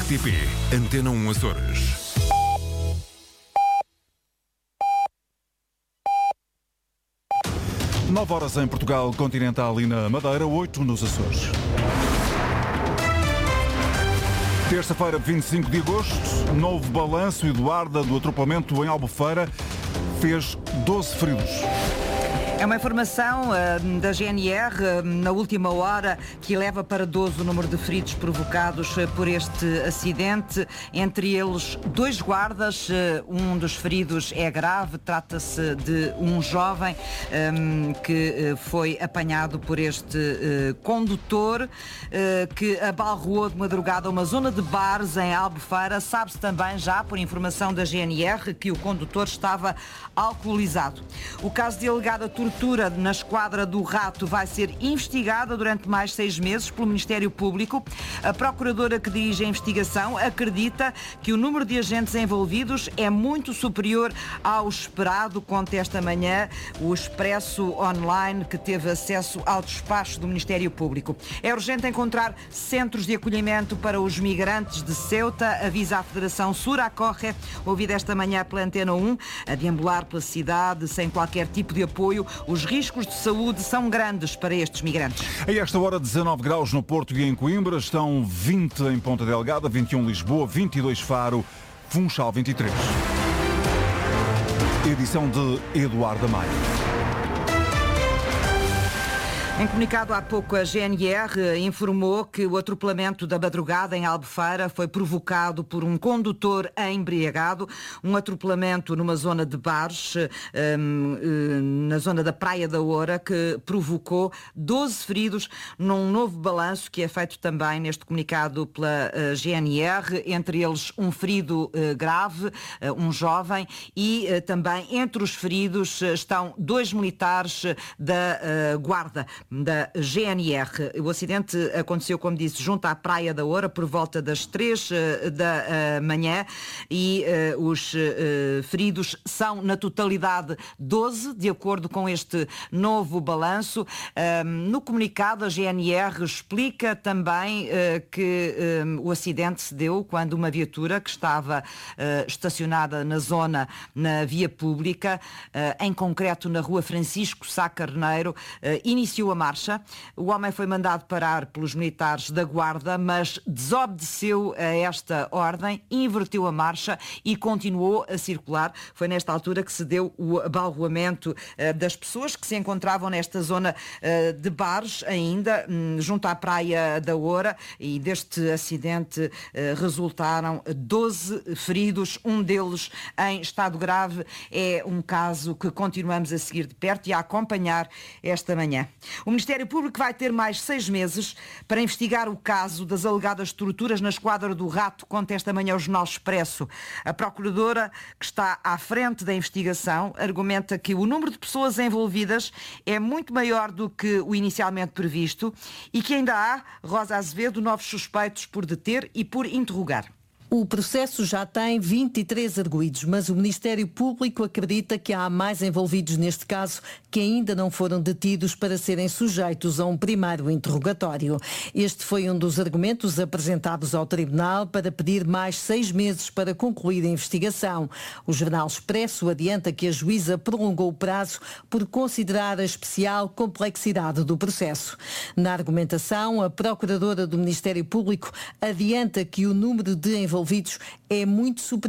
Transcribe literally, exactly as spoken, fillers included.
R T P Antena um Açores. Nove horas em Portugal Continental e na Madeira, oito nos Açores. Terça-feira, vinte e cinco de agosto, novo balanço, Eduarda, do atropelamento em Albufeira, fez doze feridos. É uma informação uh, da G N R uh, na última hora que eleva para doze o número de feridos provocados uh, por este acidente, entre eles dois guardas. Uh, um dos feridos é grave, trata-se de um jovem um, que uh, foi apanhado por este uh, condutor uh, que abalroou de madrugada uma zona de bares em Albufeira. Sabe-se também, já por informação da G N R, que o condutor estava alcoolizado. O caso de alegada tortura na esquadra do Rato vai ser investigada durante mais seis meses pelo Ministério Público. A procuradora que dirige a investigação acredita que o número de agentes envolvidos é muito superior ao esperado, conta esta manhã o Expresso Online, que teve acesso ao despacho do Ministério Público. É urgente encontrar centros de acolhimento para os migrantes de Ceuta, avisa a Federação Suracorre, ouvida esta manhã pela Antena um, a deambular pela cidade sem qualquer tipo de apoio. Os riscos de saúde são grandes para estes migrantes. A esta hora, dezanove graus no Porto e em Coimbra, estão vinte em Ponta Delgada, vinte e um Lisboa, vinte e dois Faro, Funchal vinte e três. Edição de Eduardo Maia. Em comunicado há pouco, a G N R informou que o atropelamento da madrugada em Albufeira foi provocado por um condutor embriagado, um atropelamento numa zona de bares, na zona da Praia da Oura, que provocou doze feridos num novo balanço que é feito também neste comunicado pela G N R, entre eles um ferido grave, um jovem, e também entre os feridos estão dois militares da Guarda da G N R. O acidente aconteceu, como disse, junto à Praia da Oura, por volta das três da manhã, e uh, os uh, feridos são, na totalidade, doze, de acordo com este novo balanço. Uh, no comunicado, a G N R explica também uh, que uh, o acidente se deu quando uma viatura que estava uh, estacionada na zona, na via pública, uh, em concreto na rua Francisco Sá Carneiro, uh, iniciou a marcha. O homem foi mandado parar pelos militares da Guarda, mas desobedeceu a esta ordem, inverteu a marcha e continuou a circular. Foi nesta altura que se deu o abalroamento uh, das pessoas que se encontravam nesta zona uh, de bares, ainda um, junto à Praia da Oura, e deste acidente uh, resultaram doze feridos, um deles em estado grave. É um caso que continuamos a seguir de perto e a acompanhar esta manhã. O Ministério Público vai ter mais seis meses para investigar o caso das alegadas torturas na esquadra do Rato, conta esta manhã o Jornal Expresso. A procuradora, que está à frente da investigação, argumenta que o número de pessoas envolvidas é muito maior do que o inicialmente previsto e que ainda há, Rosa Azevedo, novos suspeitos por deter e por interrogar. O processo já tem vinte e três arguidos, mas o Ministério Público acredita que há mais envolvidos neste caso que ainda não foram detidos para serem sujeitos a um primeiro interrogatório. Este foi um dos argumentos apresentados ao Tribunal para pedir mais seis meses para concluir a investigação. O Jornal Expresso adianta que a juíza prolongou o prazo por considerar a especial complexidade do processo. Na argumentação, a Procuradora do Ministério Público adianta que o número de envolvidos é muito superior